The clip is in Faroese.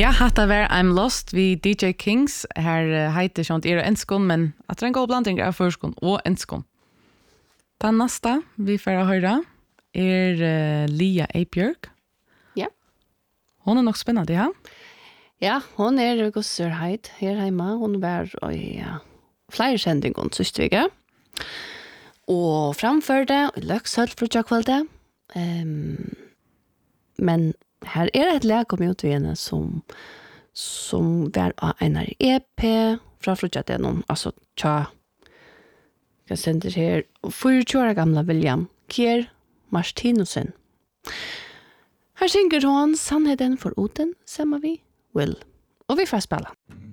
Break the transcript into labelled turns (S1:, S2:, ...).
S1: Ja, hatta var I'm Lost vi DJ Kings. Her heiter sånt enskon, men at det er en god blanding av førskon og enskon. Den neste vi får høre Lia A. Björk.
S2: Ja.
S1: Hon er nok spennende, ja?
S2: Ja, hon gosserheit her hjemme. Hon var i flere sendingen, synes vi ikke. Og framførte i Løksølt for Tjøkvaldet. Men her et lag kom ut ved henne som var av en EP fra Flutjadenon, altså tja, jeg sender her, 24 år gamla William Kier Martinussen. Her synger hon Sannheten for Oden, sammen vi Will. Og vi får spela.